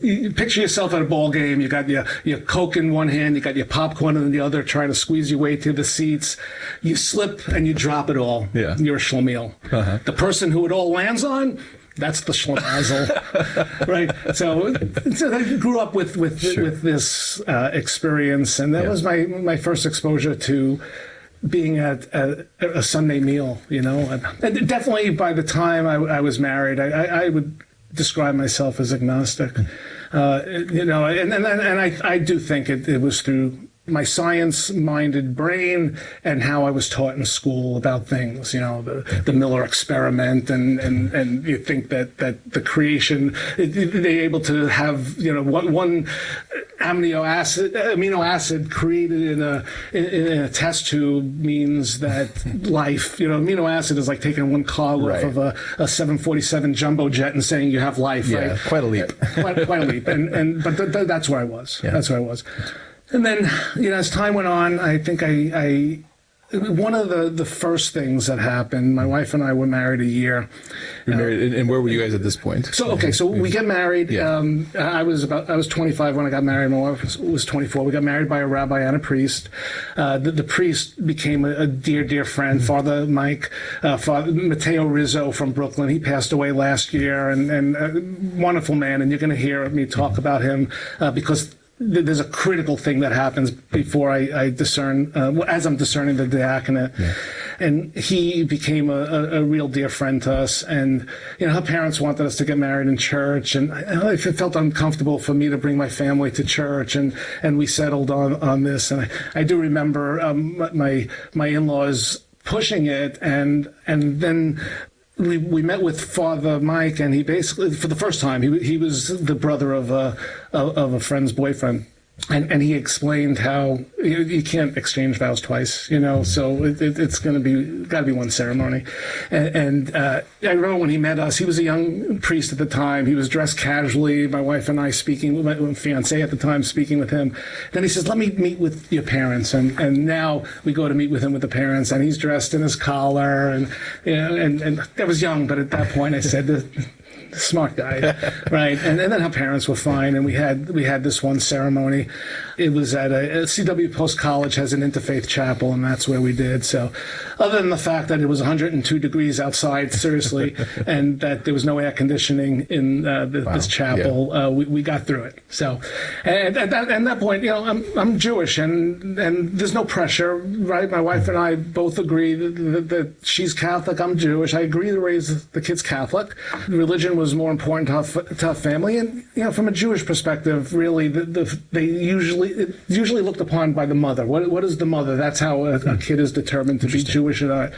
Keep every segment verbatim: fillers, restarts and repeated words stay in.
you picture yourself at a ball game. You got your, your Coke in one hand, you got your popcorn in the other, trying to squeeze your way to the seats. You slip and you drop it all. Yeah. You're a schlemiel. Uh-huh. The person who it all lands on, that's the schlemazel, right? So, so I grew up with with sure. with this uh, experience, and that yeah. was my my first exposure to being at a, a Sunday meal. You know, and definitely by the time I, I was married, I, I, I would describe myself as agnostic. Uh, you know, and and, and I I do think it, it was through my science-minded brain and how I was taught in school about things, you know, the, the Miller experiment, and, and, and you think that, that the creation, they're able to have, you know, one, one amino acid, amino acid created in a, in, in a test tube means that life, you know, amino acid is like taking one cog right. off of a, a seven forty-seven jumbo jet and saying you have life. Yeah, right? Quite a leap. quite, quite a leap. And, and, but th- th- that's where I was. Yeah. That's where I was. And then, you know, as time went on, I think I, I one of the, the first things that happened, my wife and I were married a year. You're married, and where were you guys at this point? So, okay, so we get married. Yeah. Um, I was about, I was twenty-five when I got married. My wife was, was twenty-four. We got married by a rabbi and a priest. Uh, the, the priest became a, a dear, dear friend, mm-hmm. Father Mike, uh, Father Matteo Rizzo from Brooklyn. He passed away last year, and, and a wonderful man, and you're going to hear me talk mm-hmm. about him uh, because there's a critical thing that happens before I, I discern, uh, as I'm discerning the diaconate. Yeah. And he became a, a, a real dear friend to us. And, you know, her parents wanted us to get married in church. And I, I felt uncomfortable for me to bring my family to church. And, and we settled on, on this. And I, I do remember um, my, my in-laws pushing it. And, and then We we met with Father Mike, and he basically, for the first time, he he was the brother of a of a friend's boyfriend, and and he explained how you, you can't exchange vows twice, you know, so it, it, it's going to be got to be one ceremony, and, and uh, I remember when he met us, he was a young priest at the time. He was dressed casually. My wife and I speaking, my fiance at the time speaking with him. Then he says, "Let me meet with your parents," and and now we go to meet with him with the parents, and he's dressed in his collar, and you know, and and I was young, but at that point I said, smart guy, right? And, and then her parents were fine, and we had we had this one ceremony. It was at a, a C W Post College has an interfaith chapel, and that's where we did. So, other than the fact that it was one hundred two degrees outside, seriously, and that there was no air conditioning in uh, the, wow. this chapel, yeah. uh, we we got through it. So, and at that, at that point, you know, I'm I'm Jewish, and and there's no pressure, right? My wife and I both agree that, that, that she's Catholic, I'm Jewish. I agree to raise the kids Catholic. Religion was more important to our, to our family, and you know, from a Jewish perspective, really, the, the, they usually it's usually looked upon by the mother. What what is the mother? That's how a, a kid is determined to be Jewish or not.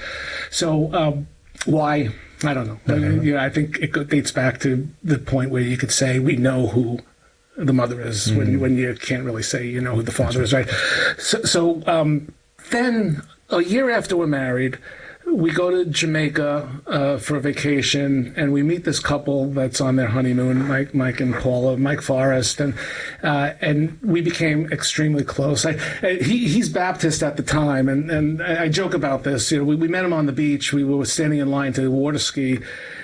So um, why? I don't know. I mean, you know, I think it dates back to the point where you could say we know who the mother is mm-hmm. when when you can't really say you know who the father is, right? So, so um, then a year after we're married, we go to Jamaica uh, for a vacation, and we meet this couple that's on their honeymoon, Mike, Mike and Paula, Mike Forrest, and uh, and we became extremely close. I, he he's Baptist at the time, and, and I joke about this. You know, we, we met him on the beach. We were standing in line to water ski.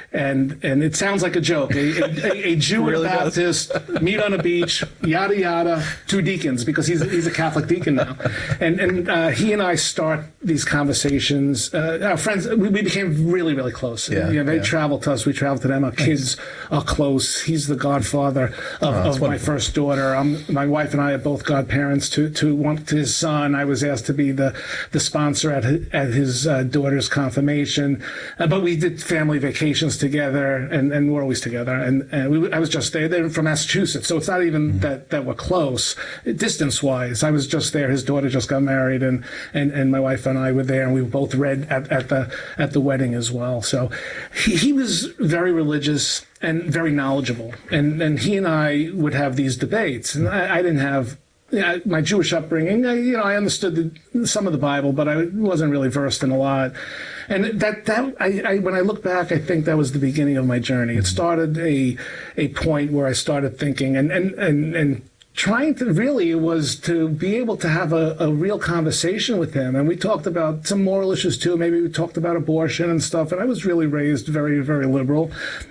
And and it sounds like a joke. A, a, a Jew and really a Baptist does. Meet on a beach, yada yada, two deacons, because he's he's a Catholic deacon now. And and uh, he and I start these conversations. Uh, our friends, we, we became really really close. Yeah, you know, they yeah. travel to us, we travel to them. Our kids are close. He's the godfather of, oh, of my first daughter. Um, my wife and I are both godparents to to one to his son. I was asked to be the the sponsor at his, at his uh, daughter's confirmation. Uh, but we did family vacations together, and, and we're always together. And, and we, I was just there. They're from Massachusetts, so it's not even mm-hmm. that, that we're close, distance-wise. I was just there. His daughter just got married, and, and, and my wife and I were there, and we both read at, at the at the wedding as well. So he, he was very religious and very knowledgeable, and, and he and I would have these debates, and I, I didn't have Yeah, my Jewish upbringing, I, you know, I understood the, some of the Bible, but I wasn't really versed in a lot. And that, that I, I, when I look back, I think that was the beginning of my journey. It started a a point where I started thinking, and, and, and, and trying to really was to be able to have a, a real conversation with him. And we talked about some moral issues too. Maybe we talked about abortion and stuff. And I was really raised very, very liberal.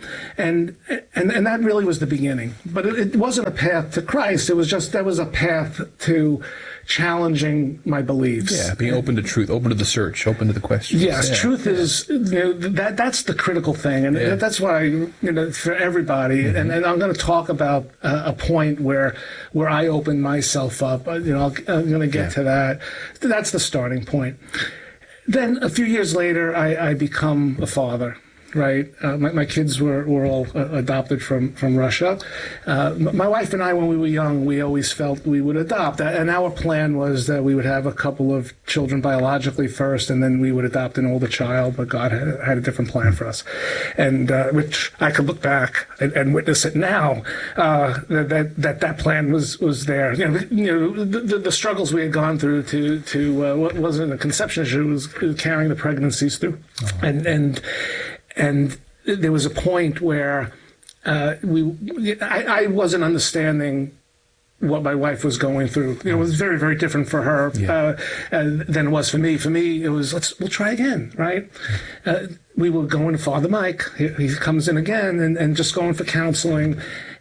And and, and that really was the beginning. But it, it wasn't a path to Christ. It was just, that was a path to challenging my beliefs. Yeah, being open to truth, open to the search, open to the questions. Yes, yeah. truth is, you know, that that's the critical thing, and Yeah. that's why, you know, for everybody, mm-hmm. and, and I'm going to talk about uh, a point where where I open myself up. You know, I'll, I'm going to get Yeah. to that. That's the starting point. Then a few years later, I, I become a father. Right, uh, my, my kids were, were all uh, adopted from from Russia. Uh, my wife and I, when we were young, we always felt we would adopt, and our plan was that we would have a couple of children biologically first, and then we would adopt an older child. But God had, had a different plan for us, and uh, which I could look back and, and witness it now. Uh, that that that plan was was there. You know, you know the, the struggles we had gone through to to uh, what wasn't a conception issue, was carrying the pregnancies through, oh. and and. And there was a point where uh, we, I, I wasn't understanding what my wife was going through. You know, it was very, very different for her yeah. uh, uh, than it was for me. For me, it was, let's, we'll try again, right? Uh, we were going to Father Mike. He, he comes in again and, and just going for counseling.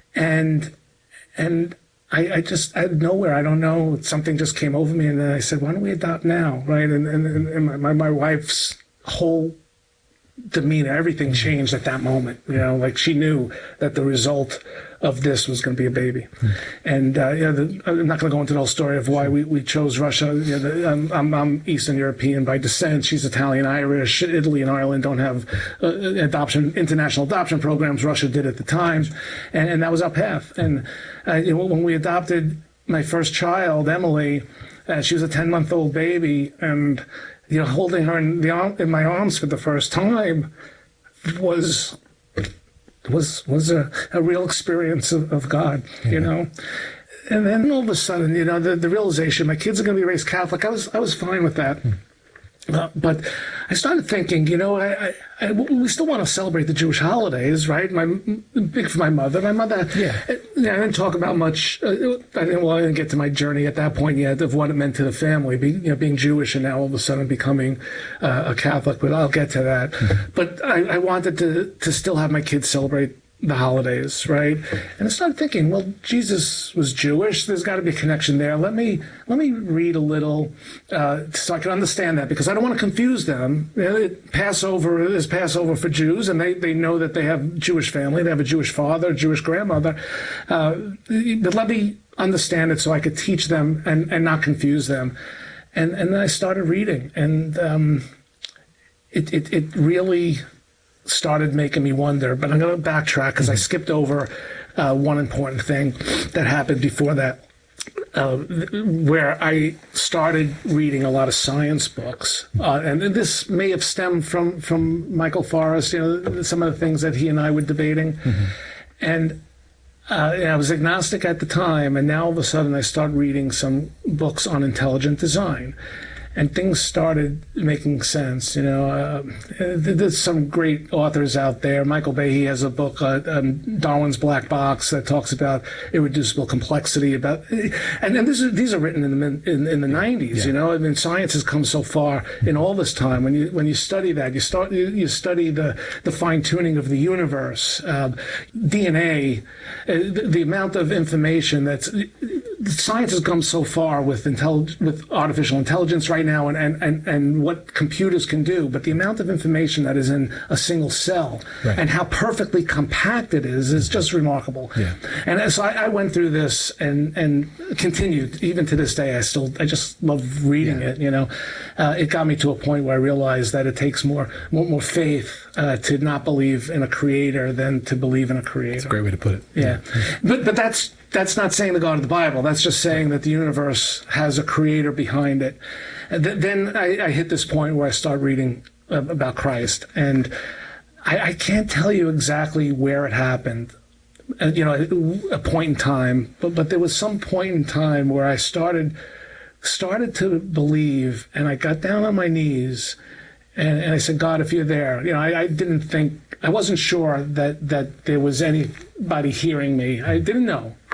And, and I, I just, out of nowhere, I don't know, something just came over me. And then I said, why don't we adopt now, right? And, and, and my, my wife's whole demeanor, everything changed at that moment. You know, like she knew that the result of this was going to be a baby. Mm. And uh, you know, the, I'm not going to go into the whole story of why we, we chose Russia. You know, the, I'm, I'm, I'm Eastern European by descent. She's Italian, Irish. Italy and Ireland don't have uh, adoption, international adoption programs. Russia did at the time, and, and that was our path. And uh, you know, when we adopted my first child, Emily, uh, she was a ten-month-old baby, and you know, holding her in the arm, in my arms for the first time was was was a, a real experience of, of God, yeah. you know. And then all of a sudden, you know, the, the realization my kids are going to be raised Catholic. I was I was fine with that. Hmm. Uh, but I started thinking, you know, I, I, I, we still want to celebrate the Jewish holidays, right? My big for my mother. My mother, yeah. I, I didn't talk about much. Uh, I didn't. Well, I didn't get to my journey at that point yet of what it meant to the family, being, you know, being Jewish and now all of a sudden becoming uh, a Catholic. But I'll get to that. Mm-hmm. But I, I wanted to to still have my kids celebrate the holidays, right? And I started thinking, well, Jesus was Jewish. There's got to be a connection there. Let me let me read a little uh, so I can understand that, because I don't want to confuse them. You know, Passover is Passover for Jews, and they, they know that they have Jewish family. They have a Jewish father, a Jewish grandmother. Uh, but let me understand it so I could teach them and, and not confuse them. And and then I started reading, and um, it, it it really started making me wonder, but I'm going to backtrack because I skipped over uh, one important thing that happened before that, uh, where I started reading a lot of science books. Uh, and this may have stemmed from, from Michael Forrest, you know, some of the things that he and I were debating. Mm-hmm. And uh, I was agnostic at the time, and now all of a sudden I started reading some books on intelligent design. And things started making sense. You know, uh, there's some great authors out there. Michael Behe has a book, uh, um, Darwin's Black Box, that talks about irreducible complexity. About, and, and this is, these are written in the in, in the nineties. Yeah. You know, I mean, science has come so far in all this time. When you when you study that, you start you, you study the the fine tuning of the universe, uh, D N A, uh, the, the amount of information that's. Science has come so far with intellig- with artificial intelligence right now, and, and, and, and what computers can do, but the amount of information that is in a single cell right. and how perfectly compact it is is just remarkable. Yeah. And so I, I went through this and and continued even to this day. I still I just love reading yeah. it. You know, uh, it got me to a point where I realized that it takes more more, more faith uh, to not believe in a creator than to believe in a creator. That's a great way to put it. Yeah, yeah. but but that's. That's not saying the God of the Bible. That's just saying that the universe has a creator behind it. And th- then I, I hit this point where I start reading uh, about Christ, and I, I can't tell you exactly where it happened. Uh, you know, a point in time, but but there was some point in time where I started started to believe, and I got down on my knees, and, and I said, God, if you're there, you know, I, I didn't think, I wasn't sure that that there was anybody hearing me. I didn't know.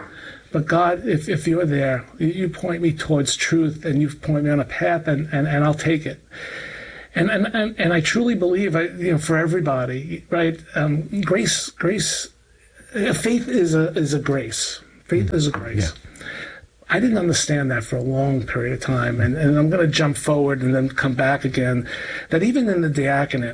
But God, if, if you're there, you point me towards truth and you point me on a path, and, and, and I'll take it. And, and, and, and I truly believe, I, you know, for everybody, right, um, grace, grace, uh, faith is a, is a grace. Faith mm. is a grace. Yeah. I didn't understand that for a long period of time. And, and I'm going to jump forward and then come back again, that even in the diaconate,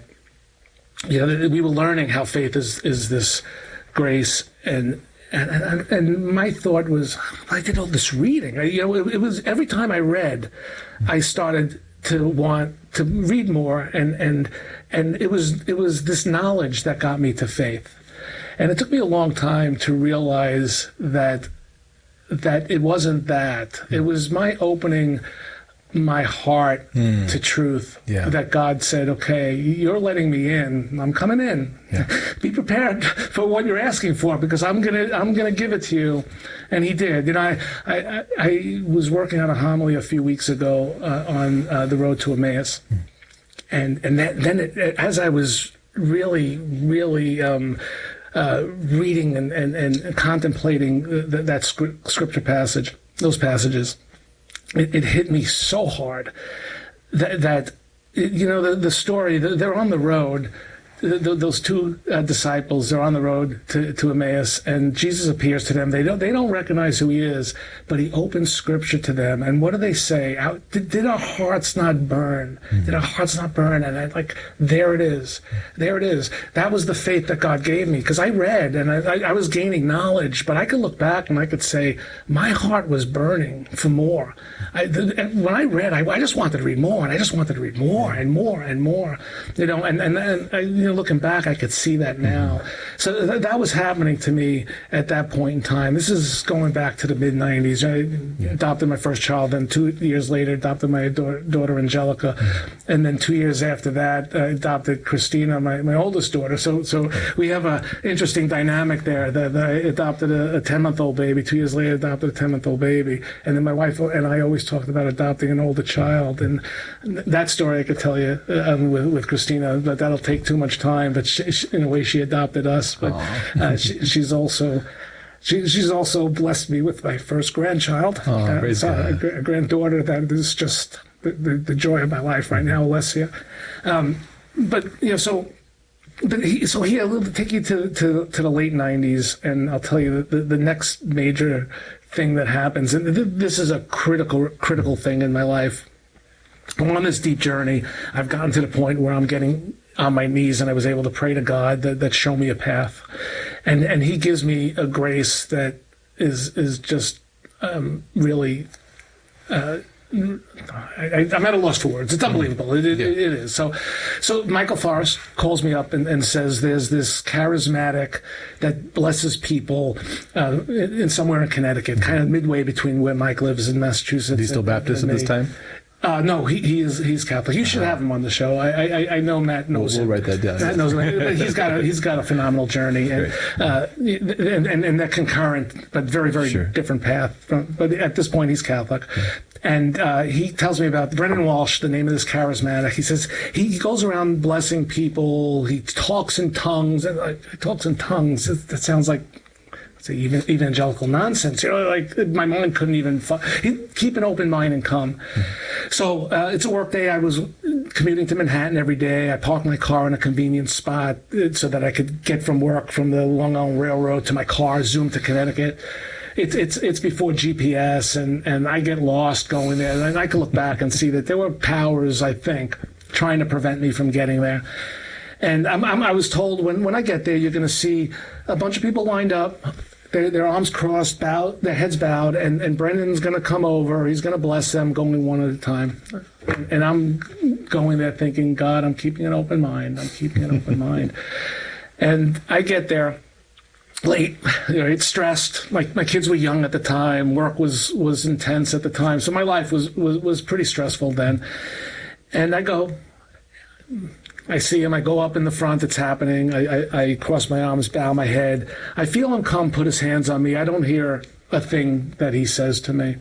you know, we were learning how faith is, is this grace. And, and, and, and my thought was, I did all this reading. I, you know, it, it was every time I read, I started to want to read more. And, and, and it was, it was this knowledge that got me to faith. And it took me a long time to realize that that it wasn't that. It was my opening my heart mm. to truth, yeah. that God said, okay, you're letting me in. I'm coming in. Yeah. Be prepared for what you're asking for, because I'm going to I'm gonna give it to you. And he did. You know, I, I, I was working on a homily a few weeks ago uh, on uh, the road to Emmaus. Mm. And, and that, then it, as I was really, really... Um, Uh, reading and, and, and contemplating th- that scripture passage, those passages, it, it hit me so hard that, that you know, the, the story, they're on the road. The, the, those two uh, disciples are on the road to, to Emmaus, and Jesus appears to them. They don't they don't recognize who he is, but he opens scripture to them. And what do they say? How, did, did our hearts not burn? Mm-hmm. Did our hearts not burn? And I like, there it is. There it is. That was the faith that God gave me, because I read and I, I was gaining knowledge, but I could look back and I could say, my heart was burning for more. I, the, when I read, I, I just wanted to read more, and I just wanted to read more and more and more. You know, and, and, and I, you know, looking back, I could see that now. Mm-hmm. So th- that was happening to me at that point in time. This is going back to the mid nineties. I yeah. adopted my first child, then two years later adopted my daughter, daughter Angelica, mm-hmm. and then two years after that I adopted Christina, my, my oldest daughter. So so we have a interesting dynamic there. That I adopted a ten-month-old baby. Two years later, adopted a ten-month-old baby, and then my wife and I always talked about adopting an older child. And that story I could tell you um, with, with Christina, but that'll take too much time. But she, she, in a way, she adopted us. But uh, she, she's also she, she's also blessed me with my first grandchild, oh, uh, a, a granddaughter that is just the, the, the joy of my life right now, Alessia. Um, but you know, so. But he, so here, I'll take you to, to, to the late nineties, and I'll tell you the, the next major thing that happens, and th- this is a critical critical thing in my life. I'm on this deep journey. I've gotten to the point where I'm getting on my knees, and I was able to pray to God that, that show me a path, and and He gives me a grace that is is just um, really. Uh, I, I'm at a loss for words. It's unbelievable. It, it, yeah. it is. So, so Michael Forrest calls me up and, and says there's this charismatic that blesses people uh, in, in somewhere in Connecticut, kind of midway between where Mike lives in Massachusetts. Is he still and, Baptist and at this time? Uh, no, he, he is he's Catholic. You should have him on the show. I I, I know Matt knows we'll, him. We'll write that down. Matt knows him. He's got a he's got a phenomenal journey, and uh, and, and and that concurrent but very very sure. different path. From, but at this point, he's Catholic. Yeah. And uh, he tells me about Brendan Walsh, the name of this charismatic. He says he goes around blessing people. He talks in tongues. And uh, he talks in tongues. That sounds like it's even evangelical nonsense. You know, like my mind couldn't even. Fu- He'd keep an open mind and come. Mm-hmm. So uh, it's a work day. I was commuting to Manhattan every day. I parked my car in a convenient spot so that I could get from work from the Long Island Railroad to my car, zoom to Connecticut. It's it's it's before G P S, and, and I get lost going there. And I can look back and see that there were powers, I think, trying to prevent me from getting there. And I'm, I'm, I was told when, when I get there, you're going to see a bunch of people lined up, their, their arms crossed, bowed, their heads bowed, and, and Brendan's going to come over. He's going to bless them, going one at a time. And I'm going there thinking, God, I'm keeping an open mind. I'm keeping an open mind. And I get there. Late, you know, it's stressed. My my kids were young at the time. Work was was intense at the time, so my life was was, was pretty stressful then. And I go, I see him. I go up in the front. It's happening. I, I, I cross my arms, bow my head. I feel him come, put his hands on me. I don't hear a thing that he says to me.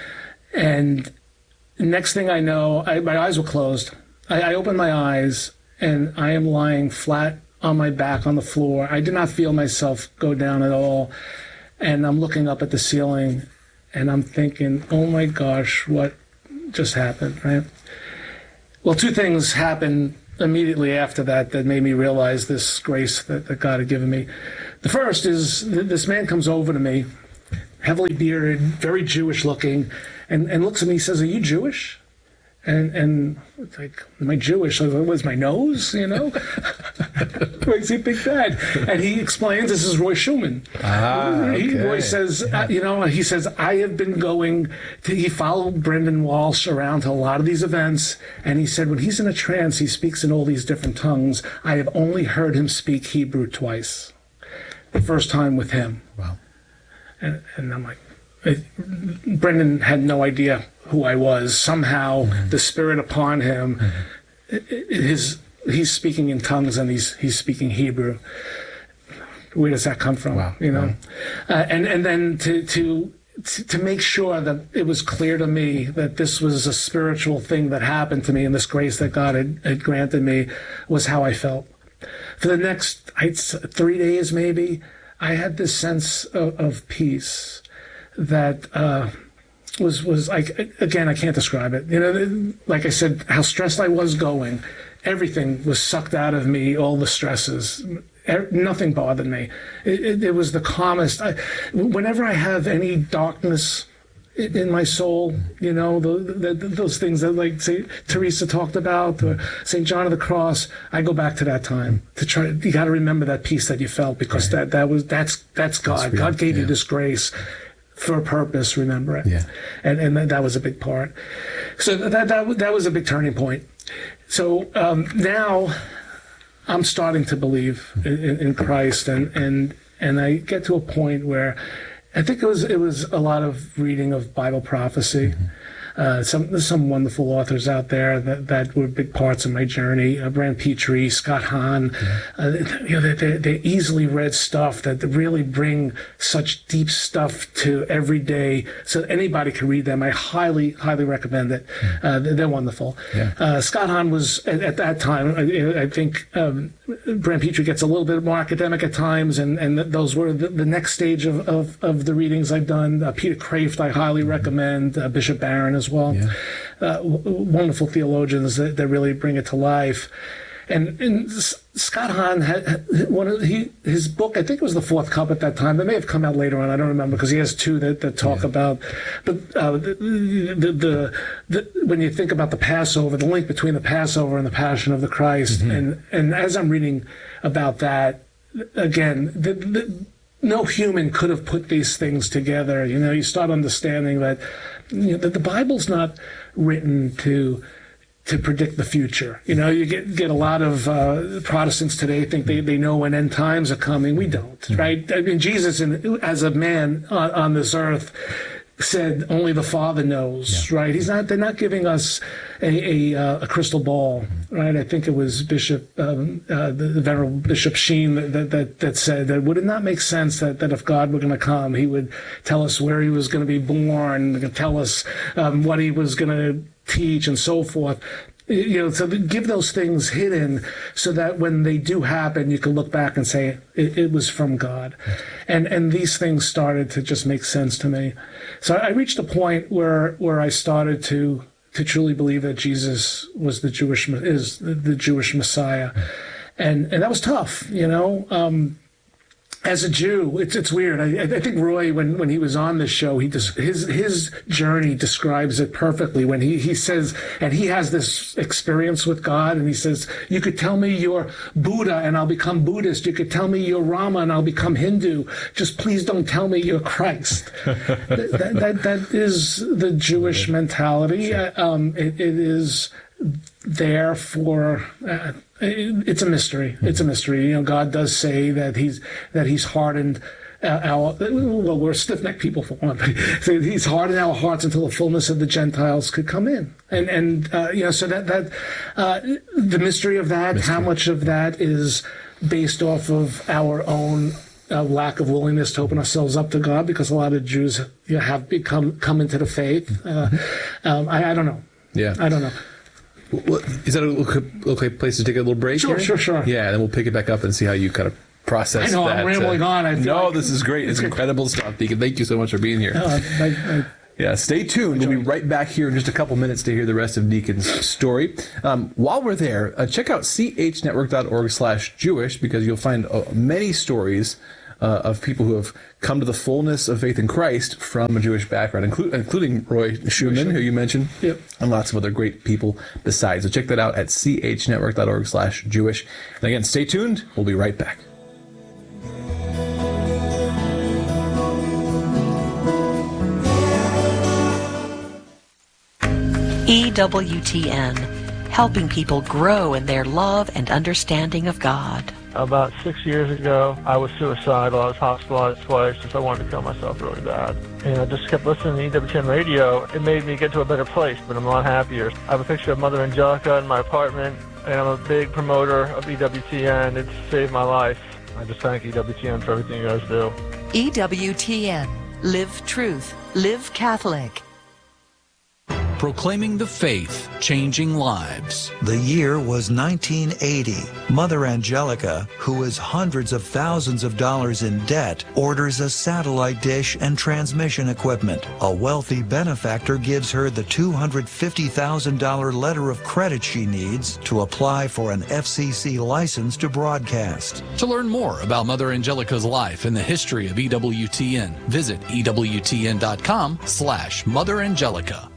And next thing I know, I, my eyes were closed. I, I open my eyes, and I am lying flat on my back on the floor. I did not feel myself go down at all. and I'm looking up at the ceiling, and I'm thinking, oh my gosh, what just happened, right? Well, two things happened immediately after that that made me realize this grace that, that God had given me. The first is th- this man comes over to me, heavily bearded, very Jewish looking, and, and looks at me and says, "Are you Jewish?" And and it's like, "Am I Jewish?" I was like, "Was my nose, you know?" Makes you think that. And he explains, this is Roy Schumann. Ah, he, okay. Roy says, Yeah. uh, you know, he says, I have been going, to, he followed Brendan Walsh around to a lot of these events, and he said, when he's in a trance, he speaks in all these different tongues. I have only heard him speak Hebrew twice. The first time with him. Wow. And, and I'm like, it, Brendan had no idea who I was. Somehow, mm-hmm. the spirit upon him, mm-hmm. it, it, his he's speaking in tongues and he's he's speaking Hebrew. Where does that come from? Wow. You know, Wow. Uh, and and then to to to make sure that it was clear to me that this was a spiritual thing that happened to me, and this grace that God had, had granted me was how I felt. For the next I'd, three days, maybe, I had this sense of, of peace that uh, was was I, again I can't describe it. You know, like I said, how stressed I was going, everything was sucked out of me. All the stresses, nothing bothered me. It, it, it was the calmest. I, whenever I have any darkness in my soul, you know, the, the, the, those things that, like, say, Teresa talked about, or Saint John of the Cross, I go back to that time to try. You got to remember that peace that you felt, because right. that that was that's that's God. That's God gave yeah. you this grace for a purpose. Remember it, yeah. and and that, that was a big part. So that that that was a big turning point. So um, now I'm starting to believe in, in Christ, and and and I get to a point where I think it was it was a lot of reading of Bible prophecy. Mm-hmm. Uh, some there's some wonderful authors out there that, that were big parts of my journey. Uh, Brand Petrie, Scott Hahn, yeah. uh, you know, they they easily read stuff that really bring such deep stuff to every day, so anybody can read them. I highly highly recommend it. Mm-hmm. Uh, they're, they're wonderful. Yeah. Uh, Scott Hahn was at, at that time. I, I think um, Brand Petrie gets a little bit more academic at times, and, and those were the, the next stage of, of, of the readings I've done. Uh, Peter Kraft, I highly mm-hmm. recommend. Uh, Bishop Barron as well. Yeah. Uh, w- wonderful theologians that, that really bring it to life. And, and Scott Hahn had one of he his book. I think it was The Fourth Cup at that time. They may have come out later on. I don't remember, because he has two that, that talk yeah. about. But uh, the, the, the the when you think about the Passover, the link between the Passover and the Passion of the Christ, mm-hmm. and and as I'm reading about that, again, the, the, no human could have put these things together. You know, you start understanding that, you know, that the Bible's not written to to predict the future. You know, you get get a lot of uh, Protestants today think they, they know when end times are coming. We don't, mm-hmm. right? I mean, Jesus, in, as a man on, on this earth, said only the Father knows, yeah. right? He's not. They're not giving us a a, uh, a crystal ball, mm-hmm. right? I think it was Bishop, um, uh, the, the Venerable Bishop Sheen that, that that said that would it not make sense that, that if God were going to come, He would tell us where He was going to be born, tell us um, what He was going to teach, and so forth. You know, so give those things hidden, so that when they do happen, you can look back and say it, it was from God. And and these things started to just make sense to me. So I reached a point where where I started to to truly believe that Jesus was the Jewish is the Jewish Messiah, and and that was tough, you know. Um, As a Jew, it's it's weird. I, I think Roy, when, when he was on this show, he just, his his journey describes it perfectly. When he, he says, and he has this experience with God, and he says, "You could tell me you're Buddha, and I'll become Buddhist. You could tell me you're Rama, and I'll become Hindu. Just please don't tell me you're Christ." that, that, that that is the Jewish mentality. Sure. Um, it, it is there for. Uh, It's a mystery. It's a mystery. You know, God does say that He's that He's hardened our. Well, we're stiff-necked people for one, but He's hardened our hearts until the fullness of the Gentiles could come in. And and uh, you know, so that that uh, the mystery of that, mystery. How much of that is based off of our own uh, lack of willingness to open ourselves up to God, because a lot of Jews, you know, have become come into the faith. Uh, um, I, I don't know. Yeah, I don't know. Well, is that a okay place to take a little break? Sure, here? sure, sure. Yeah, and then we'll pick it back up and see how you kind of process I know, that. I'm rambling uh, on. I feel no, like this is great. It's incredible stuff, Deacon. Thank you so much for being here. Uh, I, I, Yeah, stay tuned. We'll be right back here in just a couple minutes to hear the rest of Deacon's story. Um, while we're there, uh, check out c h network dot org slash Jewish because you'll find uh, many stories uh, of people who have come to the fullness of faith in Christ from a Jewish background, inclu- including Roy Schumann, who you mentioned, yep. and lots of other great people besides. So check that out at c h network dot org slash Jewish. And again, stay tuned. We'll be right back. E W T N, helping people grow in their love and understanding of God. About six years ago, I was suicidal. I was hospitalized twice because I wanted to kill myself really bad. And I just kept listening to E W T N radio. It made me get to a better place, but I'm a lot happier. I have a picture of Mother Angelica in my apartment, and I'm a big promoter of E W T N. It's saved my life. I just thank E W T N for everything you guys do. E W T N. Live truth. Live Catholic. Proclaiming the faith, changing lives. The year was nineteen eighty. Mother Angelica, who is hundreds of thousands of dollars in debt, orders a satellite dish and transmission equipment. A wealthy benefactor gives her the two hundred fifty thousand dollars letter of credit she needs to apply for an F C C license to broadcast. To learn more about Mother Angelica's life and the history of E W T N, visit E W T N dot com slash Mother Angelica.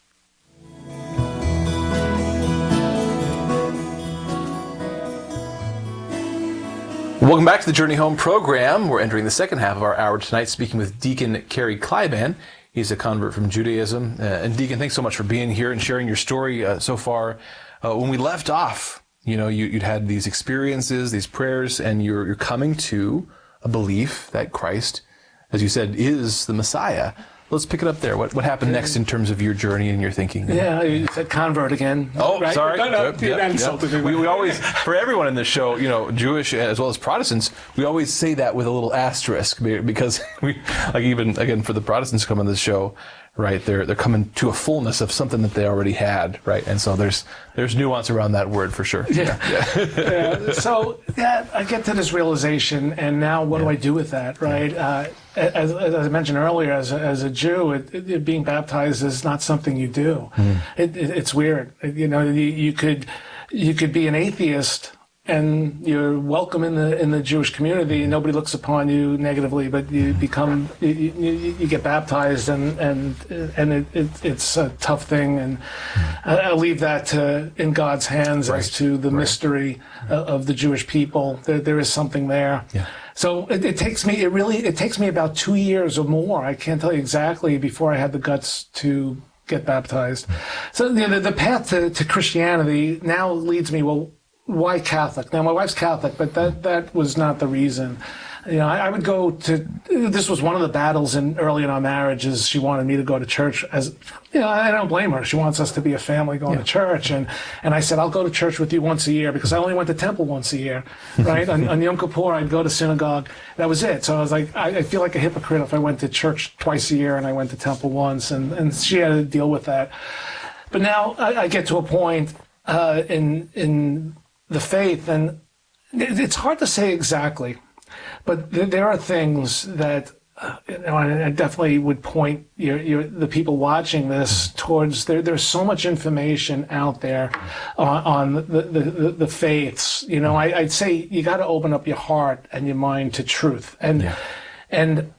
Welcome back to the Journey Home program. We're entering the second half of our hour tonight, speaking with Deacon Kerry Kleiban. He's a convert from Judaism. Uh, and Deacon, thanks so much for being here and sharing your story uh, so far. Uh, when we left off, you know, you, you'd had these experiences, these prayers, and you're, you're coming to a belief that Christ, as you said, is the Messiah. Let's pick it up there. What what happened next in terms of your journey and your thinking? Yeah, you said convert again. Oh, right? sorry. No, no, Yep, you're yep, not yep. insulting me. We, we always, for everyone in this show, you know, Jewish as well as Protestants, we always say that with a little asterisk because we, like even, again, for the Protestants who come on this show, right, they're they're coming to a fullness of something that they already had, right? And so there's there's nuance around that word for sure. Yeah. yeah. yeah. So, yeah, I get to this realization, and now what yeah. do I do with that, right? Uh, as, as I mentioned earlier, as a, as a Jew, it, it, being baptized is not something you do. Mm. It, it, it's weird. You know, you, you could you could be an atheist and you're welcome in the in the Jewish community, and nobody looks upon you negatively. But you become you, you, you get baptized, and and and it, it, it's a tough thing. And I, I leave that to in God's hands right. as to the right. mystery right. of the Jewish people. There there is something there. Yeah. So it, it takes me. It really it takes me about two years or more. I can't tell you exactly before I had the guts to get baptized. So you know, the, the path to, to Christianity now leads me well. Why Catholic? Now, my wife's Catholic, but that, that was not the reason. You know, I, I would go to, this was one of the battles in early in our marriage is she wanted me to go to church as, you know, I don't blame her. She wants us to be a family going yeah. to church. And, and I said, I'll go to church with you once a year because I only went to temple once a year, right? on, on Yom Kippur, I'd go to synagogue. That was it. So I was like, I, I feel like a hypocrite if I went to church twice a year and I went to temple once. And, and she had to deal with that. But now I, I get to a point, uh, in, in, the faith, and it's hard to say exactly, but there are things that uh, you know, I definitely would point your, your, the people watching this towards. There, there's so much information out there on, on the, the, the, the faiths. You know, I, I'd say you got to open up your heart and your mind to truth, and yeah. and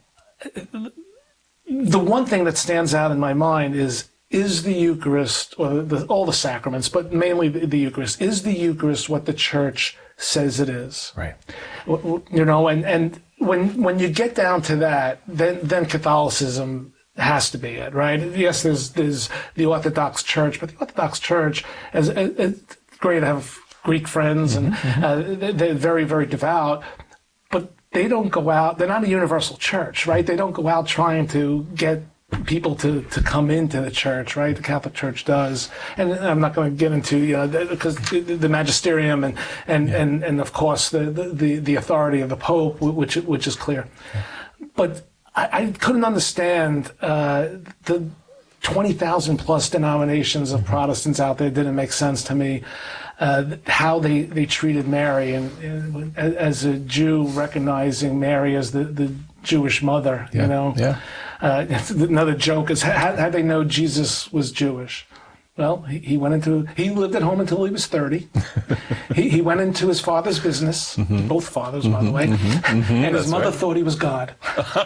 the one thing that stands out in my mind is. Is the Eucharist, or the, all the sacraments, but mainly the, the Eucharist, is the Eucharist what the Church says it is? Right. You know, and, and when when you get down to that, then then Catholicism has to be it, right? Yes, there's there's the Orthodox Church, but the Orthodox Church, as it's great to have Greek friends, and mm-hmm. uh, they're very, very devout, but they don't go out, they're not a universal church, right? They don't go out trying to get people to, to come into the church, right? The Catholic Church does. And I'm not going to get into, you know, because the, the magisterium and, and, yeah. and, and of course the, the, the authority of the Pope, which, which is clear. Yeah. But I, I couldn't understand, uh, the, twenty thousand plus denominations of Protestants out there. It didn't make sense to me uh, how they, they treated Mary, and, and as a Jew, recognizing Mary as the, the Jewish mother, yeah. you know. Yeah. Uh, another joke is, how, how they know Jesus was Jewish? Well, he, he went into, he lived at home until he was thirty. he, he went into his father's business, mm-hmm. both fathers, by mm-hmm, the way, mm-hmm, mm-hmm, and his mother right. thought he was God.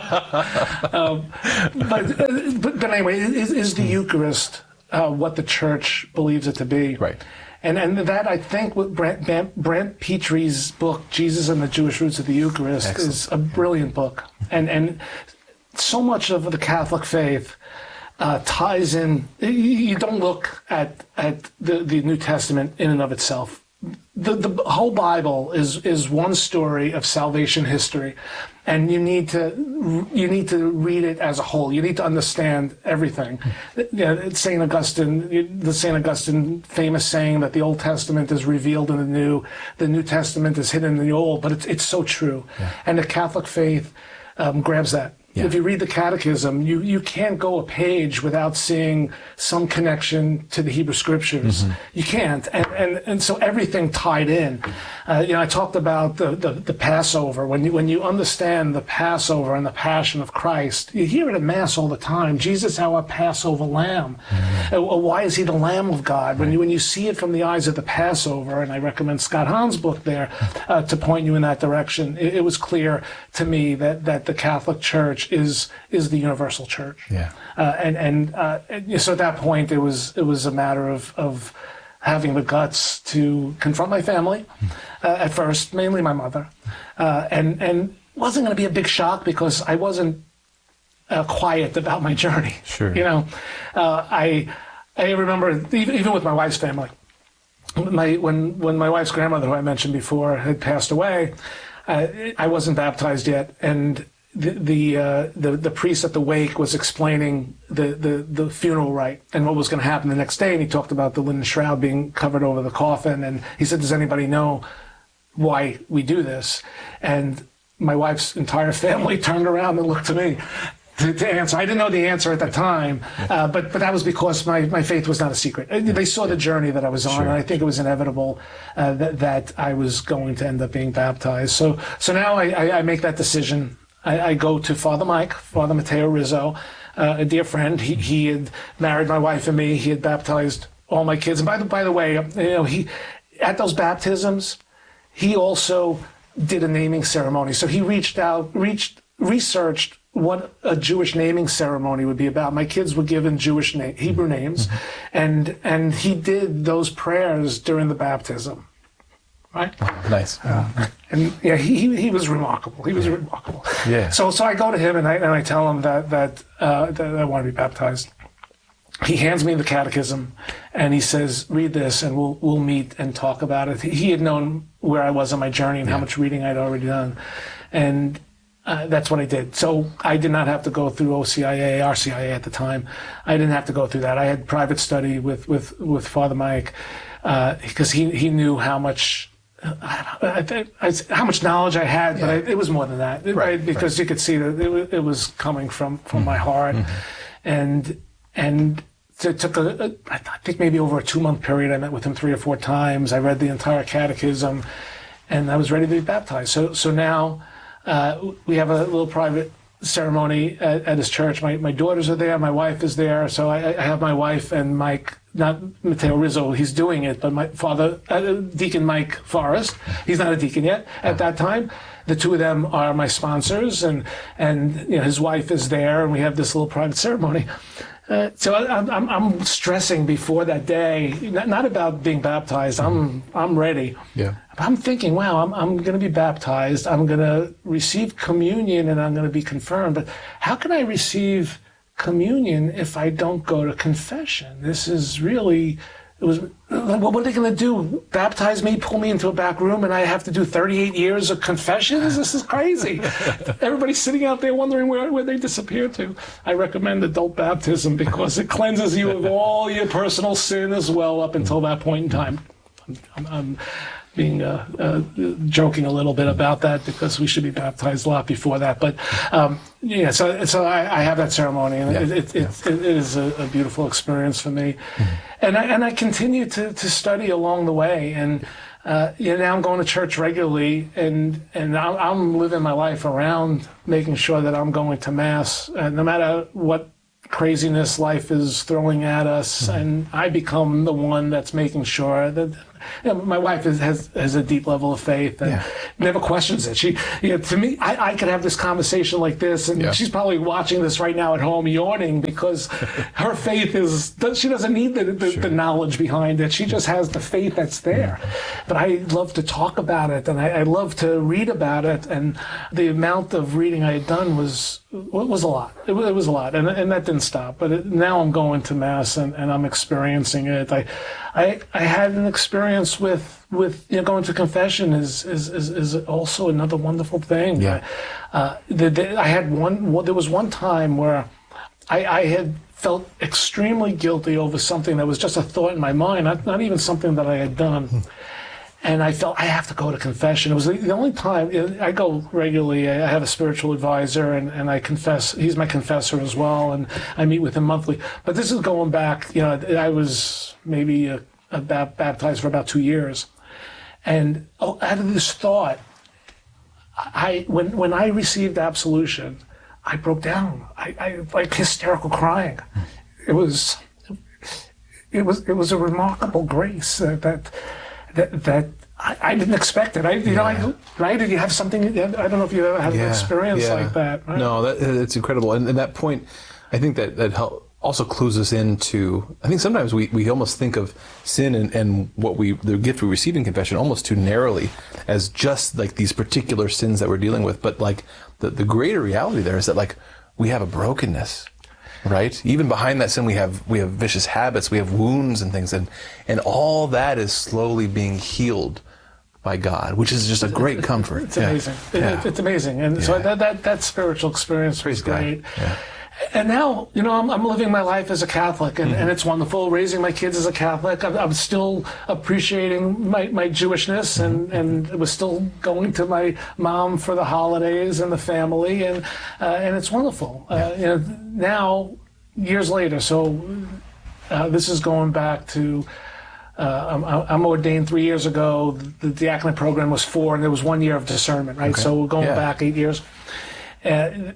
um, but, but, but anyway, is, is the Eucharist uh, what the church believes it to be? Right. And and that, I think, with Brant, Brant Petree's book, Jesus and the Jewish Roots of the Eucharist, Excellent. Is a brilliant book. And, and so much of the Catholic faith Uh, ties in. You don't look at at the, the New Testament in and of itself. The the whole Bible is is one story of salvation history, and you need to you need to read it as a whole. You need to understand everything. You know, Saint Augustine, the Saint Augustine famous saying that the Old Testament is revealed in the New, the New Testament is hidden in the Old. But it's it's so true, yeah. And the Catholic faith um, grabs that. Yeah. If you read the Catechism, you, you can't go a page without seeing some connection to the Hebrew Scriptures. Mm-hmm. You can't. And, and, and so everything tied in. Uh, you know, I talked about the, the, the Passover. When you, when you understand the Passover and the Passion of Christ, you hear it at Mass all the time. Jesus, our Passover Lamb. Mm-hmm. Uh, why is he the Lamb of God? When you, when you see it from the eyes of the Passover, and I recommend Scott Hahn's book there uh, to point you in that direction, it, it was clear to me that, that the Catholic Church is is the universal church, yeah, uh, and and, uh, and so at that point it was it was a matter of of having the guts to confront my family uh, at first, mainly my mother, uh, and and wasn't going to be a big shock because I wasn't uh, quiet about my journey. Sure, you know, uh, I I remember even, even with my wife's family, my when when my wife's grandmother, who I mentioned before, had passed away, uh, I wasn't baptized yet, and The the, uh, the the priest at the wake was explaining the, the, the funeral rite and what was going to happen the next day, and he talked about the linen shroud being covered over the coffin, and he said, "Does anybody know why we do this?" And my wife's entire family turned around and looked to me to, to answer. I didn't know the answer at the time, uh, but but that was because my, my faith was not a secret. They saw the journey that I was on, sure. And I think it was inevitable uh, that that I was going to end up being baptized. So so now I, I, I make that decision. I, I go to Father Mike, Father Mateo Rizzo, uh, a dear friend. He he had married my wife and me. He had baptized all my kids. And by the by the way, you know, he at those baptisms, he also did a naming ceremony. So he reached out, reached, researched what a Jewish naming ceremony would be about. My kids were given Jewish name, Hebrew names, mm-hmm. and and he did those prayers during the baptism. Right? Nice. Uh, and yeah, he he was remarkable. He was yeah. remarkable. Yeah. So so I go to him and I and I tell him that that uh, that I want to be baptized. He hands me the catechism and he says, "Read this, and we'll we'll meet and talk about it." He had known where I was on my journey and yeah. how much reading I'd already done, and uh, that's what I did. So I did not have to go through O C I A, R C I A at the time. I didn't have to go through that. I had private study with with with Father Mike because uh, he he knew how much. I think I, how much knowledge I had, yeah. but I, it was more than that, right? right because right. you could see that it, it was coming from, from mm-hmm. my heart, mm-hmm. and and it took a, a I think maybe over a two month period. I met with him three or four times. I read the entire catechism, and I was ready to be baptized. So so now uh, we have a little private ceremony at, at his church. My my daughters are there. My wife is there. So I, I have my wife and Mike. Not Mateo Rizzo, he's doing it, but my father, uh, Deacon Mike Forrest, he's not a deacon yet at that time. The two of them are my sponsors, and and you know, his wife is there, and we have this little private ceremony. Uh, so I, I'm I'm stressing before that day, not, not about being baptized. I'm I'm ready. Yeah. I'm thinking, wow, I'm I'm going to be baptized. I'm going to receive communion, and I'm going to be confirmed. But how can I receive communion if I don't go to confession? This is really, it was, what are they going to do? Baptize me, pull me into a back room, and I have to do thirty-eight years of confessions? This is crazy. Everybody's sitting out there wondering where, where they disappeared to. I recommend adult baptism because it cleanses you of all your personal sin as well up until that point in time. I'm, I'm, being uh, uh, joking a little bit about that because we should be baptized a lot before that. But um, yeah, so so I, I have that ceremony, and Yeah. it, it, Yeah. it, it is a, a beautiful experience for me. Mm-hmm. And I and I continue to, to study along the way, and uh, you know, now I'm going to church regularly, and and I'm, I'm living my life around making sure that I'm going to Mass, uh, no matter what craziness life is throwing at us, mm-hmm. and I become the one that's making sure that, you know, my wife is, has has a deep level of faith and yeah. never questions it. She, you know, to me, I, I could have this conversation like this, and yeah. she's probably watching this right now at home, yawning because her faith is, she doesn't need the, the, sure. the knowledge behind it. She just has the faith that's there. Mm-hmm. But I love to talk about it, and I, I love to read about it, and the amount of reading I had done was was a lot. It was, it was a lot, and and that didn't stop. But it, now I'm going to Mass, and, and I'm experiencing it. I, I I had an experience with with you know, going to confession is is is, is also another wonderful thing. Yeah. Uh, the, the, I had one. Well, there was one time where I, I had felt extremely guilty over something that was just a thought in my mind, not not even something that I had done. Hmm. And I felt I have to go to confession. It was the only time I go regularly. I have a spiritual advisor, and, and I confess. He's my confessor as well, and I meet with him monthly. But this is going back. You know, I was maybe a, a baptized for about two years, and oh, out of this thought, I when when I received absolution, I broke down. I, I like hysterical crying. It was it was it was a remarkable grace that. that That, that I, I didn't expect it. I, you yeah. know, I, right? Did you have something? I don't know if you ever had yeah. an experience yeah. like that. Right? No, that, it's incredible. And, and that point, I think that that help, also clues us into. I think sometimes we, we almost think of sin and, and what we the gift we receive in confession almost too narrowly as just like these particular sins that we're dealing with. But like the the greater reality there is that like we have a brokenness. Right? Even behind that sin, we have we have vicious habits, we have wounds and things, and and all that is slowly being healed by God, which is just a great comfort. It's yeah. amazing. Yeah. It, it's amazing, and yeah. so that, that that spiritual experience was great. Yeah. And now, you know, I'm, I'm living my life as a Catholic, and, mm-hmm. and it's wonderful. Raising my kids as a Catholic, I'm, I'm still appreciating my, my Jewishness, and, and was still going to my mom for the holidays and the family, and uh, and it's wonderful. Yeah. Uh, you know, now, years later, so uh, this is going back to. Uh, I'm, I'm ordained three years ago. The diaconate program was four, and there was one year of discernment, right? Okay. So we're going yeah. back eight years. Uh,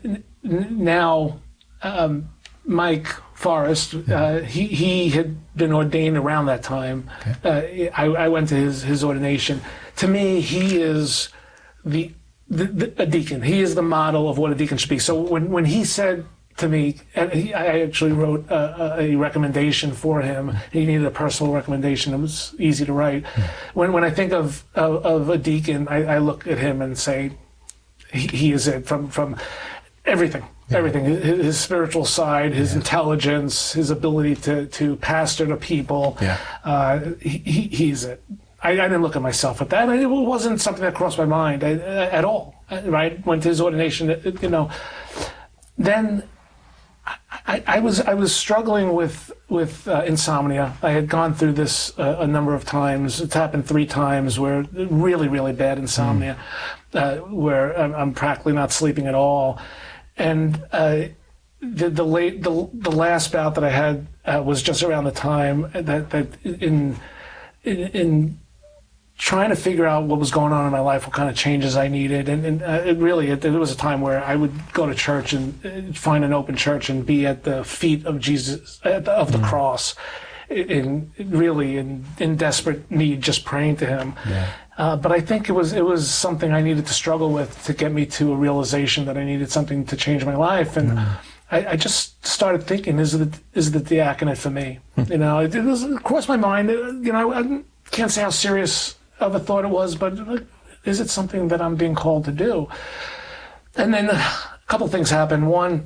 now. Um, Mike Forrest, uh, he he had been ordained around that time. Okay. Uh, I, I went to his, his ordination. To me, he is the, the, the a deacon. He is the model of what a deacon should be. So when, when he said to me, and he, I actually wrote a, a recommendation for him. He needed a personal recommendation. It was easy to write. Mm. When when I think of of, of a deacon, I, I look at him and say, he, he is it from from everything. Everything, his, his spiritual side, his yeah. intelligence, his ability to, to pastor to people, yeah. uh, he, he's it. I, I didn't look at myself at that. It wasn't something that crossed my mind I, at all, right? Went to his ordination, you know. Then I, I was I was struggling with, with uh, insomnia. I had gone through this uh, a number of times. It's happened three times where really, really bad insomnia, mm. uh, where I'm, I'm practically not sleeping at all. And uh, the the late the the last bout that I had uh, was just around the time that that in, in in trying to figure out what was going on in my life, what kind of changes I needed, and, and uh, it really it, there was a time where I would go to church and find an open church and be at the feet of Jesus at the, of the mm. cross, in, in really in in desperate need, just praying to Him. Yeah. Uh, but I think it was it was something I needed to struggle with to get me to a realization that I needed something to change my life, and mm. I, I just started thinking: Is the is the diaconate for me? you know, it, it was it crossed my mind. You know, I can't say how serious of a thought it was, but is it something that I'm being called to do? And then a couple things happened. One,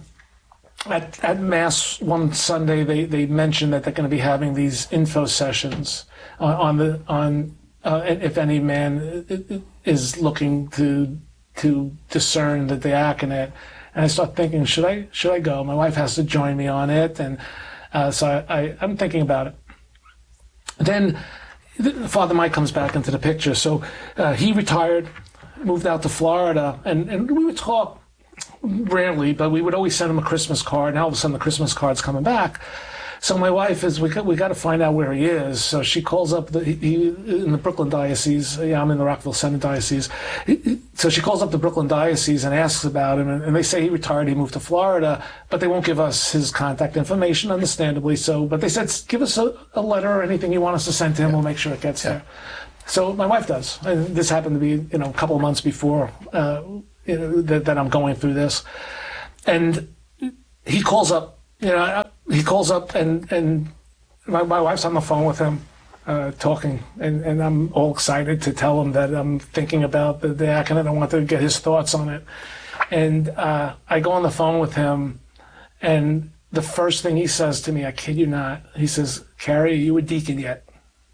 at at Mass one Sunday, they they mentioned that they're going to be having these info sessions on, on the on. Uh, if any man is looking to to discern the diaconate, and I start thinking, should I should I go? My wife has to join me on it, and uh, so I, I, I'm thinking about it. Then Father Mike comes back into the picture. So uh, he retired, moved out to Florida, and, and we would talk rarely, but we would always send him a Christmas card, and all of a sudden the Christmas card's coming back. So my wife is, we got, we got to find out where he is. So she calls up, the, he, in the Brooklyn Diocese, yeah, I'm in the Rockville Center Diocese. So she calls up the Brooklyn Diocese and asks about him, and, and they say he retired, he moved to Florida, but they won't give us his contact information, understandably so. But they said, give us a, a letter or anything you want us to send to him, we'll make sure it gets yeah. there. So my wife does. And this happened to be, you know, a couple of months before uh, you know, that, that I'm going through this. And he calls up, you know, he calls up and, and my, my wife's on the phone with him uh, talking, and, and I'm all excited to tell him that I'm thinking about the, the accident. I want to get his thoughts on it. And uh, I go on the phone with him, and the first thing he says to me, I kid you not, he says, "Carrie, are you a deacon yet?"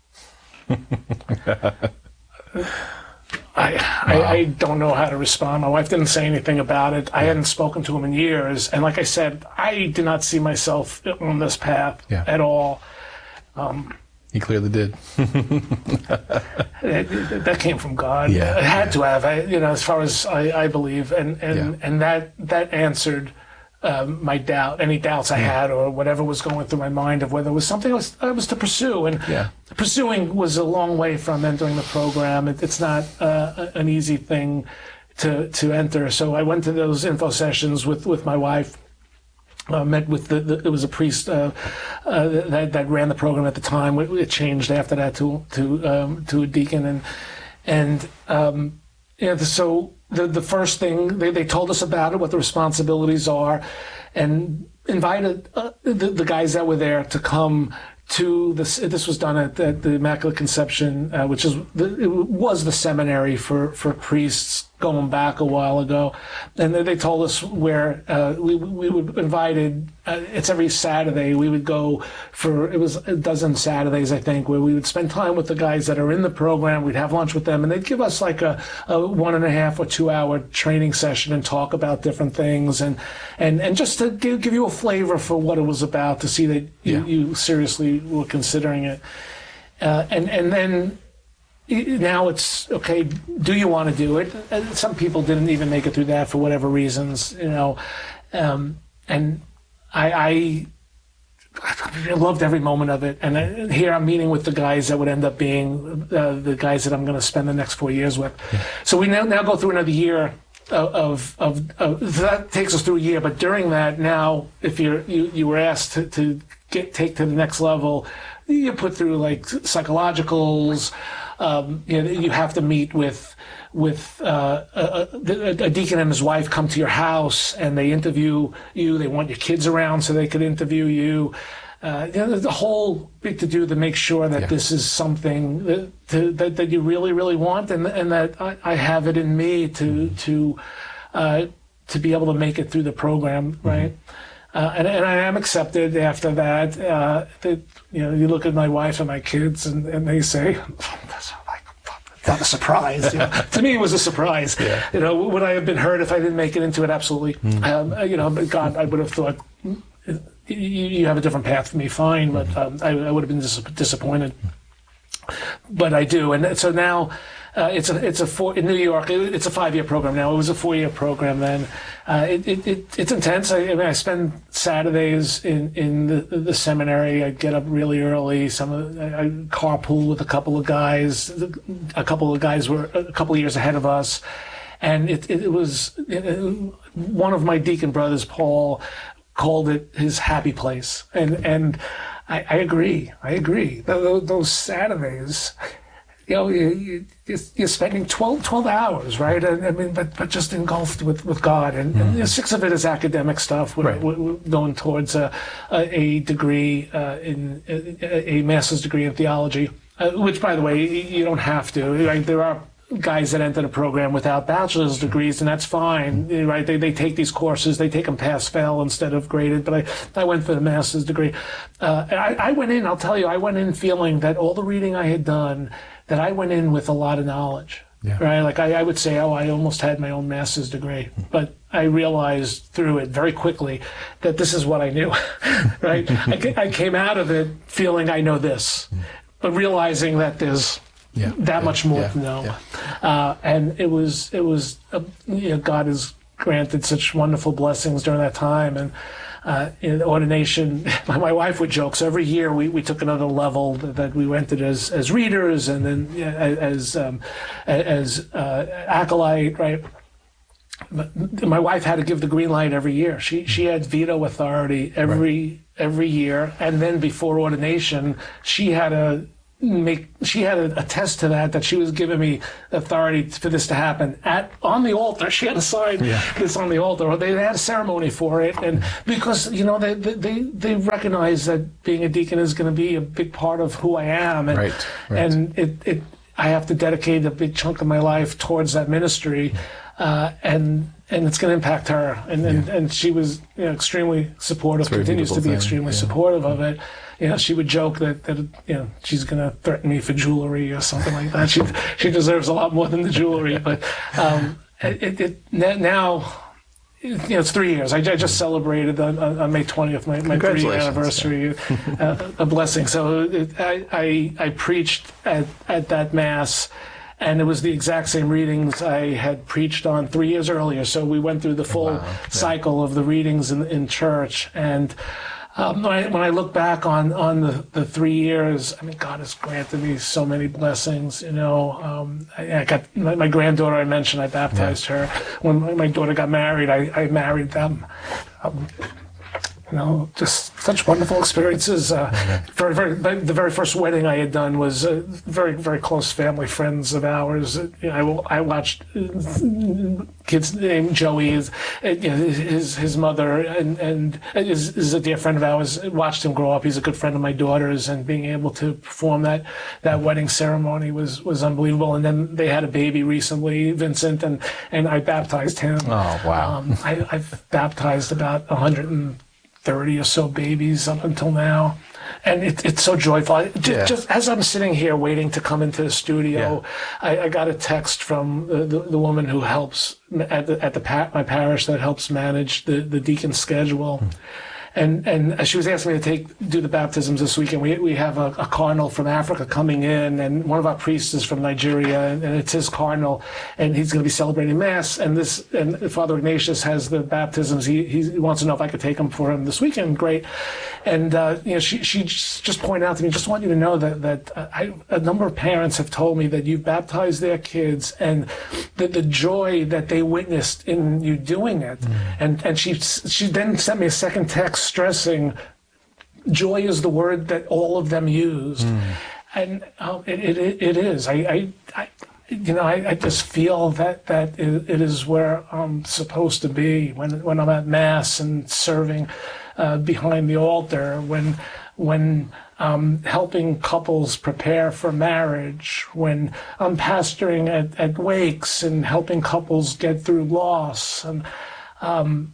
I, I, I don't know how to respond. My wife didn't say anything about it. I hadn't spoken to him in years. And like I said, I did not see myself on this path yeah. at all. Um, he clearly did. it, that came from God. Yeah. It had to have, I, you know, as far as I, I believe. And, and, yeah. and that, that answered Um, my doubt, any doubts I had, or whatever was going through my mind of whether it was something I was, I was to pursue. And yeah. pursuing was a long way from entering the program. It, it's not uh, an easy thing to to enter. So I went to those info sessions with, with my wife. Uh, met with the, the, it was a priest uh, uh, that that ran the program at the time. It, it changed after that to to um, to a deacon, and and um, yeah. So the the first thing they, they told us about it, what the responsibilities are, and invited uh, the the guys that were there to come to this. This was done at, at the Immaculate Conception, uh, which is the, it was the seminary for for priests going back a while ago, and they told us where uh, we we were invited. Uh, it's every Saturday. We would go for, it was a dozen Saturdays, I think, where we would spend time with the guys that are in the program. We'd have lunch with them, and they'd give us like a, a one and a half or two hour training session and talk about different things, and and and just to give, give you a flavor for what it was about, to see that you, yeah. you seriously were considering it, uh, and and then. Now it's, okay, do you want to do it? Some people didn't even make it through that for whatever reasons, you know. Um, and I, I, I loved every moment of it. And I, here I'm meeting with the guys that would end up being uh, the guys that I'm going to spend the next four years with. Yeah. So we now, now go through another year of, of, of, that takes us through a year. But during that, now, if you're, you, you were asked to, to get take to the next level, you put through like psychologicals. Um, you know, you have to meet with with uh, a, a, a deacon and his wife come to your house, and they interview you. They want your kids around so they could interview you. Uh, you know, there's a whole big to do to make sure that yeah. this is something that, to, that that you really, really want, and and that I, I have it in me to mm-hmm. to uh, to be able to make it through the program, right? Mm-hmm. Uh, and, and I am accepted after that. Uh, that you know, you look at my wife and my kids, and, and they say, oh, that's like not a surprise. You know? To me, it was a surprise. Yeah. You know, would I have been hurt if I didn't make it into it? Absolutely. Mm. Um, you know, but God, I would have thought you, you have a different path for me. Fine, but um, I, I would have been dis- disappointed. But I do, and so now. Uh, it's a it's a four in New York. It, it's a five year program now. It was a four year program then. Uh, it, it, it it's intense. I, I mean, I spend Saturdays in in the, the seminary. I get up really early. Some of, I, I carpool with a couple of guys. A couple of guys were a couple of years ahead of us, and it it, it was it, one of my deacon brothers, Paul, called it his happy place, and and I, I agree. I agree. Those, those Saturdays. You know, you, you're spending twelve, twelve hours, right? I, I mean, but, but just engulfed with, with God. And, mm-hmm. and you know, six of it is academic stuff. We're, right. we're going towards a, a degree uh, in a, a master's degree in theology, uh, which, by the way, you don't have to. Right? There are guys that enter the program without bachelor's degrees, and that's fine, right? They they take these courses, they take them pass-fail instead of graded, but I, I went for the master's degree. Uh, I, I went in, I'll tell you, I went in feeling that all the reading I had done, that I went in with a lot of knowledge, yeah. right? Like I, I would say, oh, I almost had my own master's degree, but I realized through it very quickly that this is what I knew, right? I, I came out of it feeling I know this. but realizing that there's Yeah, that yeah, much more yeah, to know. yeah. Uh, and it was, it was, uh, you know, God has granted such wonderful blessings during that time. And uh, in ordination, my, my wife would joke. So every year we, we took another level that, that we went to as as readers, and then uh, as um, as uh, acolyte, right? But my wife had to give the green light every year. She she had veto authority every right. every year, and then before ordination, she had to make she had to attest to that that she was giving me authority for this to happen at on the altar. She had to sign yeah. this on the altar, or they had a ceremony for it, and because you know they they they recognize that being a deacon is going to be a big part of who I am, and right. Right. and it it I have to dedicate a big chunk of my life towards that ministry. Uh, and and it's going to impact her, and and, Yeah. and she was you know, extremely supportive, continues to be thing. extremely yeah. supportive of it. You know, she would joke that, that you know she's going to threaten me for jewelry or something like that. She she deserves a lot more than the jewelry, but um, it, it now. You know, it's three years. I, I just celebrated on, on May twentieth, my, my three-year anniversary, uh, a blessing. So it, I, I I preached at, at that Mass, and it was the exact same readings I had preached on three years earlier. So we went through the full wow. cycle yeah. of the readings in, in church. And um, when, I, when I look back on, on the, the three years, I mean, God has granted me so many blessings. You know, um, I, I got my, my granddaughter I mentioned, I baptized yeah. her. When my, my daughter got married, I, I married them. Um, You know, just such wonderful experiences. Uh, very, very. The very first wedding I had done was uh, very, very close family friends of ours. You know, I, I watched kids named Joey, his, you know, his his mother, and and is, is a dear friend of ours. I watched him grow up. He's a good friend of my daughter's, and being able to perform that that wedding ceremony was was unbelievable. And then they had a baby recently, Vincent, and and I baptized him. Oh wow! Um, I, I've baptized about a hundred and thirty or so babies up until now, and it, it's so joyful. I, just, yeah. just as I'm sitting here waiting to come into the studio, yeah. I, I got a text from the, the, the woman who helps at the at the pa- my parish that helps manage the the deacon schedule. Hmm. And and she was asking me to take do the baptisms this weekend. We we have a, a cardinal from Africa coming in, and one of our priests is from Nigeria, and, and it's his cardinal, and he's going to be celebrating Mass. And this and Father Ignatius has the baptisms. He he wants to know if I could take them for him this weekend. Great. And uh, you know, she she just pointed out to me, just want you to know that that I, a number of parents have told me that you've baptized their kids, and the the joy that they witnessed in you doing it. Mm. And and she she then sent me a second text stressing joy is the word that all of them used. Mm. And um, it, it it is. I, I, I you know I, I just feel that that it, it is where I'm supposed to be when when I'm at Mass and serving uh, behind the altar, when when um, helping couples prepare for marriage, when I'm pastoring at, at wakes and helping couples get through loss, and um,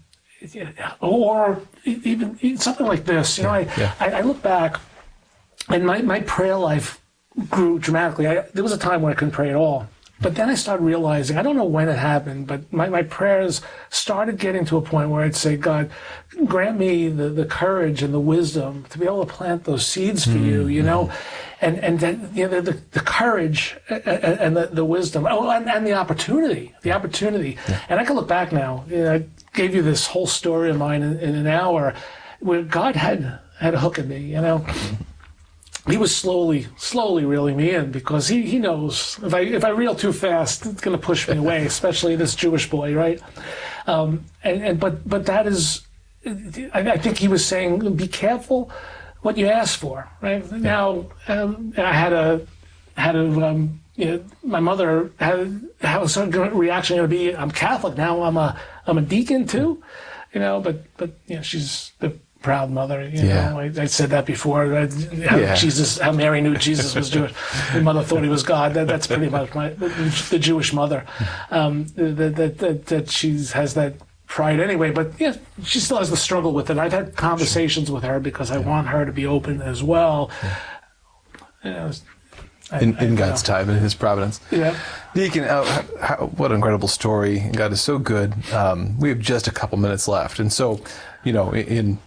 or even something like this. You know, I, yeah. I, I look back, and my, my prayer life grew dramatically. I, there was a time when I couldn't pray at all. But then I started realizing, I don't know when it happened, but my, my prayers started getting to a point where I'd say, God, grant me the, the courage and the wisdom to be able to plant those seeds for mm-hmm. you, you know, and and then you know the, the courage and the, the wisdom, oh, and, and the opportunity, the opportunity. Yeah. And I can look back now. You know, I gave you this whole story of mine in, in an hour where God had had a hook in me, you know. Mm-hmm. He was slowly, slowly reeling me in because he, he knows if I if I reel too fast, it's going to push me away, especially this Jewish boy, right? Um, and, and but but that is, I, I think he was saying, be careful what you ask for, right? Yeah. Now um, I had a had a um, you know, my mother had how was her reaction going to be? I'm Catholic now. I'm a I'm a deacon too, you know. But but you know she's the proud mother, you yeah. know. I, I said that before. I, how yeah. Jesus, how Mary knew Jesus was Jewish. Her mother thought he was God. That, that's pretty much my the Jewish mother. Um, that, that that that she has that pride anyway. But yeah, she still has the struggle with it. I've had conversations with her because I yeah. want her to be open as well. Yeah. You know, I, in, in I, God's know. time, in His providence. Yeah. Deacon, uh, how, what an incredible story. God is so good. Um, we have just a couple minutes left. And so, you know, in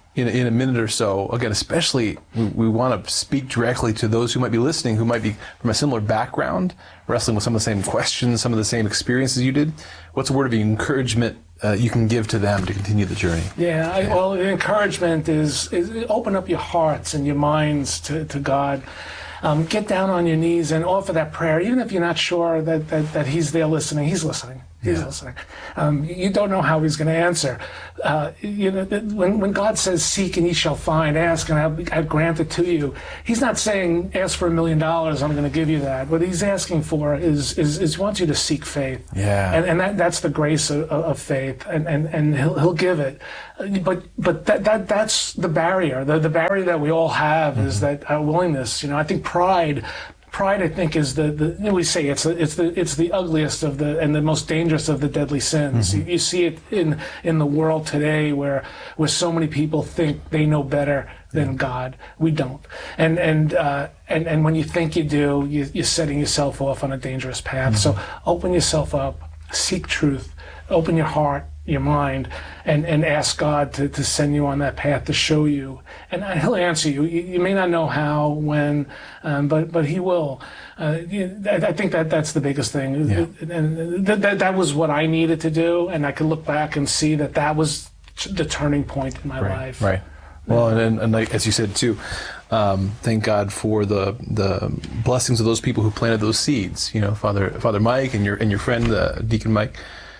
in, in a minute or so, again, especially we, we want to speak directly to those who might be listening, who might be from a similar background, wrestling with some of the same questions, some of the same experiences you did. What's a word of encouragement uh, you can give to them to continue the journey? Yeah, I, well, the encouragement is, is open up your hearts and your minds to, to God. Um, get down on your knees and offer that prayer, even if you're not sure that, that, that He's there listening. He's listening. He's yeah. listening. Um, you don't know how He's going to answer. Uh, you know, when when God says, "Seek and ye shall find; ask and I'll, I'll grant it to you," He's not saying, "Ask for a million dollars; I'm going to give you that." What He's asking for is is, is wants you to seek faith. Yeah. And, and that that's the grace of, of faith, and, and, and He'll He'll give it. But but that that that's the barrier. The the barrier that we all have mm-hmm. is that uh, willingness. You know, I think pride. Pride, I think, is the, the you know, we say it's the, it's the it's the ugliest of the and the most dangerous of the deadly sins. Mm-hmm. You, you see it in in the world today, where where so many people think they know better than God. We don't. And and uh, and and when you think you do, you, you're setting yourself off on a dangerous path. Mm-hmm. So open yourself up, seek truth, open your heart, your mind, and, and ask God to, to send you on that path, to show you. And He'll answer you. You, you may not know how, when, um, but but He will. Uh, you, I, I think that that's the biggest thing. Yeah. And that, that, that was what I needed to do, and I could look back and see that that was the turning point in my right, life. Right. Well, and, and, and like, as you said, too, um, thank God for the the blessings of those people who planted those seeds. You know, Father Father Mike and your and your friend, uh, Deacon Mike,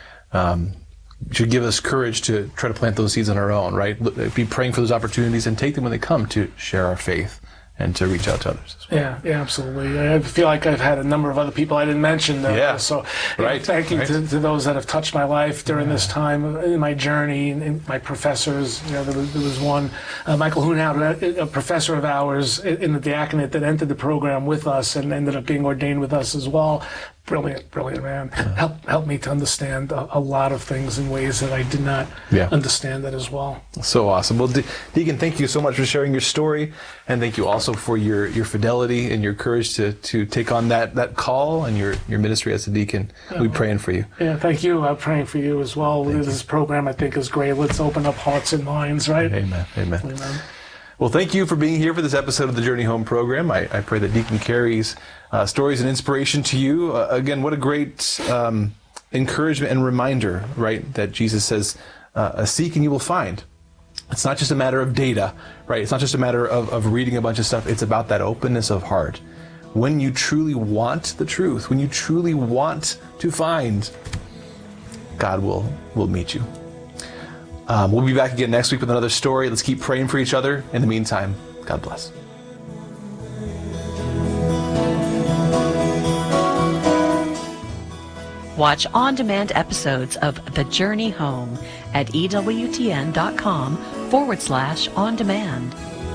um, should give us courage to try to plant those seeds on our own, right? Be praying for those opportunities and take them when they come to share our faith and to reach out to others as well. Yeah, yeah, absolutely. I feel like I've had a number of other people I didn't mention. Though, yeah, so right. know, thank you right. to, to those that have touched my life during yeah. this time in my journey, and, and my professors. You know, there was, there was one, uh, Michael Hoonhout, a, a professor of ours in the diaconate that entered the program with us and ended up being ordained with us as well. Brilliant, brilliant man. Yeah. Help, help me to understand a, a lot of things in ways that I did not yeah. understand that as well. So awesome. Well, De- Deacon, thank you so much for sharing your story, and thank you also for your, your fidelity and your courage to, to take on that, that call and your, your ministry as a deacon. Yeah. We're praying for you. Yeah, thank you. I'm praying for you as well. Thank this you. program, I think, is great. Let's open up hearts and minds, right? Amen. Amen. Amen. Well, thank you for being here for this episode of the Journey Home program. I, I pray that Deacon Carey's uh, stories and inspiration to you. Uh, again, what a great um, encouragement and reminder, right, that Jesus says, uh, seek and you will find. It's not just a matter of data, right? It's not just a matter of, of reading a bunch of stuff. It's about that openness of heart. When you truly want the truth, when you truly want to find, God will, will meet you. Um, we'll be back again next week with another story. Let's keep praying for each other. In the meantime, God bless. Watch on-demand episodes of The Journey Home at ewtn.com forward slash on-demand.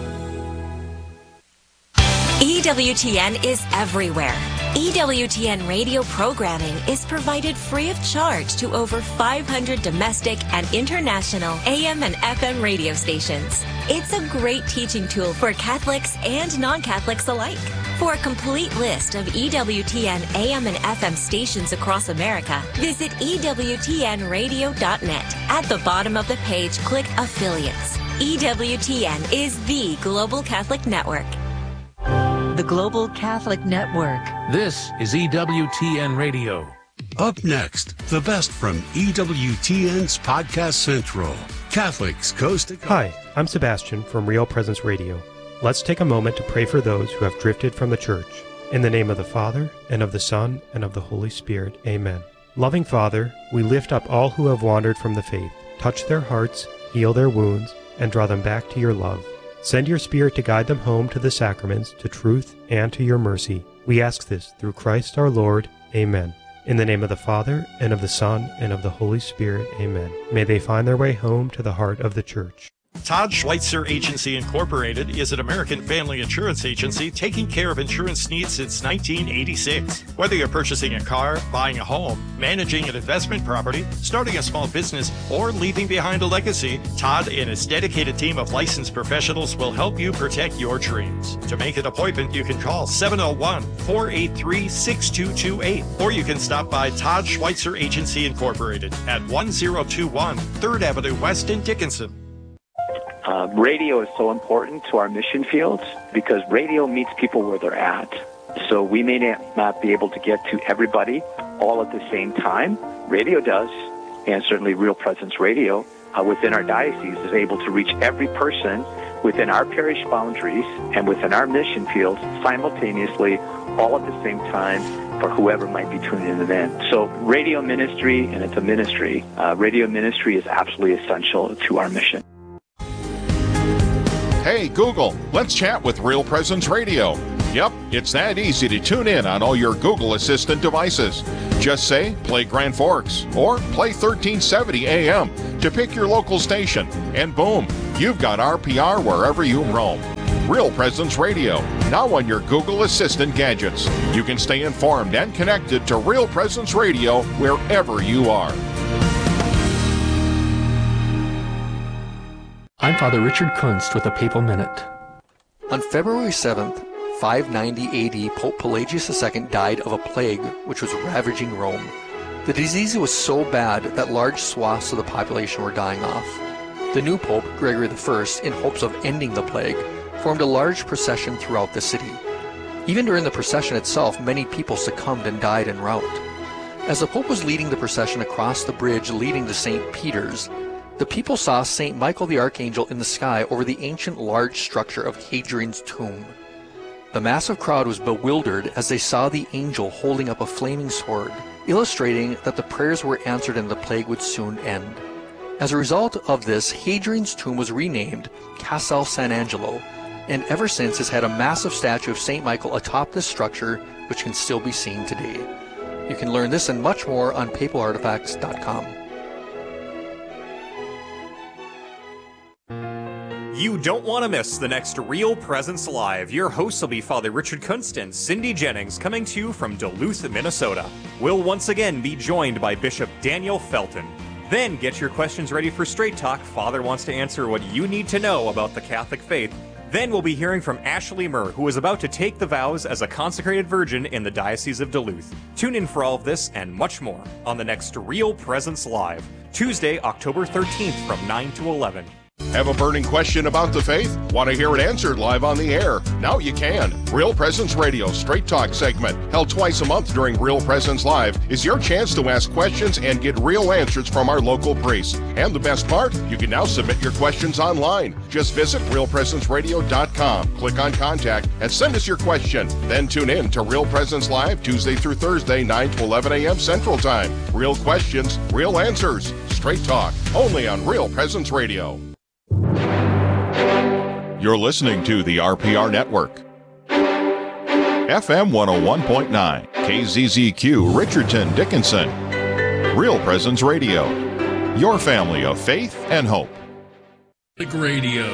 E W T N is everywhere. E W T N radio programming is provided free of charge to over five hundred domestic and international A M and F M radio stations. It's a great teaching tool for Catholics and non-Catholics alike. For a complete list of E W T N A M and F M stations across America, visit E W T N radio dot net. At the bottom of the page, click Affiliates. E W T N is the Global Catholic Network. The Global Catholic Network. This is E W T N Radio. Up next, the best from E W T N's Podcast Central. Catholics Coast to Coast. Hi, I'm Sebastian from Real Presence Radio. Let's take a moment to pray for those who have drifted from the church. In the name of the Father, and of the Son, and of the Holy Spirit. Amen. Loving Father, we lift up all who have wandered from the faith. Touch their hearts, heal their wounds, and draw them back to your love. Send your Spirit to guide them home to the sacraments, to truth, and to your mercy. We ask this through Christ our Lord. Amen. In the name of the Father, and of the Son, and of the Holy Spirit. Amen. May they find their way home to the heart of the Church. Todd Schweitzer Agency Incorporated is an American family insurance agency taking care of insurance needs since nineteen eighty-six. Whether you're purchasing a car, buying a home, managing an investment property, starting a small business, or leaving behind a legacy, Todd and his dedicated team of licensed professionals will help you protect your dreams. To make an appointment, you can call seven oh one, four eight three, six two two eight, or you can stop by Todd Schweitzer Agency Incorporated at one oh two one third Avenue West in Dickinson. Uh, radio is so important to our mission fields because radio meets people where they're at. So we may not be able to get to everybody all at the same time. Radio does, and certainly Real Presence Radio uh, within our diocese is able to reach every person within our parish boundaries and within our mission fields simultaneously, all at the same time, for whoever might be tuning in. So radio ministry, and it's a ministry, uh, radio ministry is absolutely essential to our mission. Hey, Google, let's chat with Real Presence Radio. Yep, it's that easy to tune in on all your Google Assistant devices. Just say, play Grand Forks, or play thirteen seventy A M to pick your local station, and boom, you've got R P R wherever you roam. Real Presence Radio, now on your Google Assistant gadgets. You can stay informed and connected to Real Presence Radio wherever you are. I'm Father Richard Kunst with a Papal Minute. On February seventh, five ninety A D, Pope Pelagius the Second died of a plague which was ravaging Rome. The disease was so bad that large swaths of the population were dying off. The new Pope, Gregory the First, in hopes of ending the plague, formed a large procession throughout the city. Even during the procession itself, many people succumbed and died en route. As the Pope was leading the procession across the bridge leading to Saint Peter's, the people saw Saint Michael the Archangel in the sky over the ancient large structure of Hadrian's tomb. The massive crowd was bewildered as they saw the angel holding up a flaming sword, illustrating that the prayers were answered and the plague would soon end. As a result of this, Hadrian's tomb was renamed Castel San Angelo, and ever since has had a massive statue of Saint Michael atop this structure, which can still be seen today. You can learn this and much more on papal artifacts dot com. You don't want to miss the next Real Presence Live. Your hosts will be Father Richard Kunst and Cindy Jennings, coming to you from Duluth, Minnesota. We'll once again be joined by Bishop Daniel Felton. Then get your questions ready for Straight Talk. Father wants to answer what you need to know about the Catholic faith. Then we'll be hearing from Ashley Murr, who is about to take the vows as a consecrated virgin in the Diocese of Duluth. Tune in for all of this and much more on the next Real Presence Live, Tuesday, October thirteenth from nine to eleven. Have a burning question about the faith? Want to hear it answered live on the air? Now you can. Real Presence Radio Straight Talk segment, held twice a month during Real Presence Live, is your chance to ask questions and get real answers from our local priests. And the best part, you can now submit your questions online. Just visit real presence radio dot com, click on Contact, and send us your question. Then tune in to Real Presence Live Tuesday through Thursday, nine to eleven A M Central Time. Real questions, real answers. Straight Talk, only on Real Presence Radio. You're listening to the R P R Network. F M one oh one point nine, K Z Z Q, Richardton, Dickinson. Real Presence Radio, your family of faith and hope. Radio.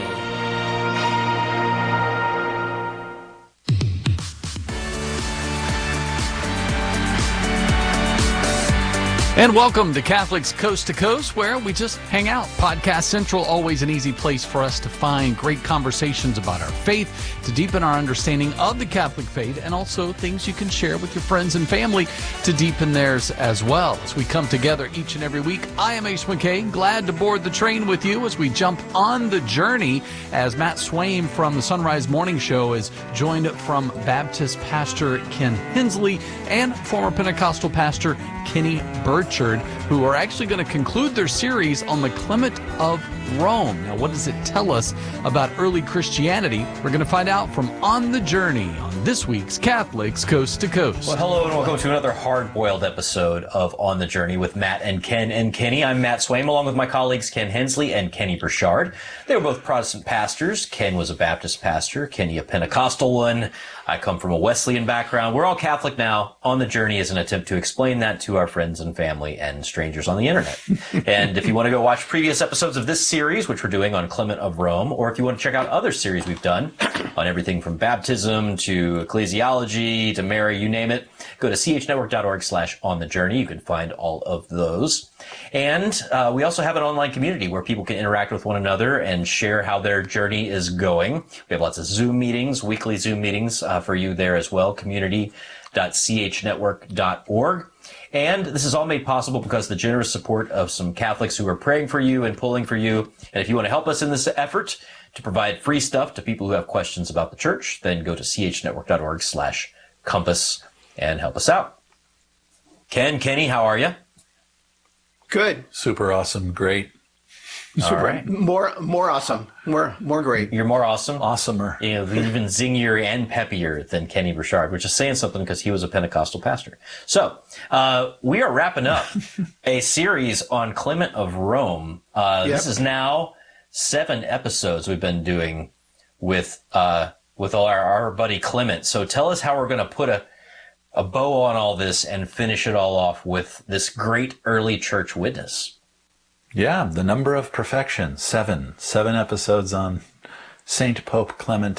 And welcome to Catholics Coast to Coast, where we just hang out. Podcast Central, always an easy place for us to find great conversations about our faith, to deepen our understanding of the Catholic faith, and also things you can share with your friends and family to deepen theirs as well. As we come together each and every week, I am Ace McKay, glad to board the train with you as we jump on the journey, as Matt Swaim from the Sunrise Morning Show is joined from Baptist Pastor Ken Hensley and former Pentecostal Pastor Kenny Burchard, who are actually going to conclude their series on the Clement of Rome. Now, what does it tell us about early Christianity? We're going to find out from On the Journey on this week's Catholics Coast to Coast. Well, hello and welcome to another hard-boiled episode of On the Journey with Matt and Ken and Kenny. I'm Matt Swaim, along with my colleagues Ken Hensley and Kenny Burchard. They were both Protestant pastors. Ken was a Baptist pastor, Kenny a Pentecostal one. I come from a Wesleyan background. We're all Catholic now. On the Journey is an attempt to explain that to our friends and family and strangers on the internet. And if you want to go watch previous episodes of this series, which we're doing on Clement of Rome, or if you want to check out other series we've done on everything from baptism to ecclesiology to Mary, you name it, go to c h network dot org slash on the journey. You can find all of those. And uh, we also have an online community where people can interact with one another and share how their journey is going. We have lots of Zoom meetings, weekly Zoom meetings uh, for you there as well, community dot c h network dot org. And this is all made possible because of the generous support of some Catholics who are praying for you and pulling for you. And if you want to help us in this effort to provide free stuff to people who have questions about the church, then go to chnetwork.org slash compass and help us out. Ken, Kenny, how are you? Good. Super awesome. Great. Super. All right. More, more awesome. More, more great. You're more awesome. Awesomer. You know, even zingier and peppier than Kenny Burchard, which is saying something because he was a Pentecostal pastor. So, uh, we are wrapping up a series on Clement of Rome. Uh, yep. This is now seven episodes we've been doing with, uh, with our, our buddy Clement. So tell us how we're going to put a, a bow on all this and finish it all off with this great early church witness. Yeah, the number of perfection, seven. Seven episodes on Saint Pope Clement